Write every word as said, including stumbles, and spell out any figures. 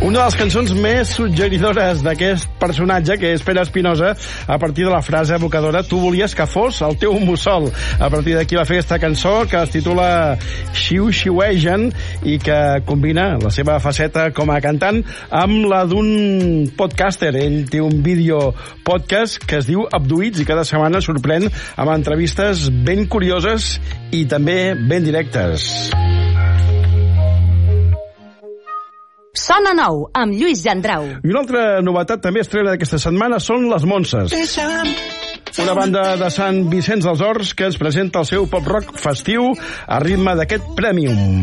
Una de les cançons més suggeridores d'aquest personatge, que és Pere Espinosa, a partir de la frase evocadora "Tu volies que fos el teu mussol". A partir d'aquí va fer aquesta cançó que es titula Xiu-xiuegen i que combina la seva faceta com a cantant amb la d'un podcaster. Ell té un vídeo podcast que es diu Abduïts i cada setmana sorprèn amb entrevistes ben curioses i també ben directes. Sona Nou, amb Lluís Gendrau. I una altra novetat també estrena d'aquesta setmana són les Monses. Una banda de Sant Vicenç dels Horts que ens presenta el seu pop-rock festiu a ritme d'aquest Premium.